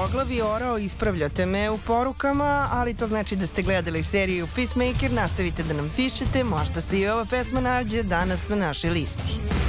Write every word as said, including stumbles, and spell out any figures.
Dvoglavi orao, ispravljate me u porukama, ali to znači da ste gledali seriju Peacemaker, nastavite da nam pišete, možda se i ova pesma nađe danas na našoj listi.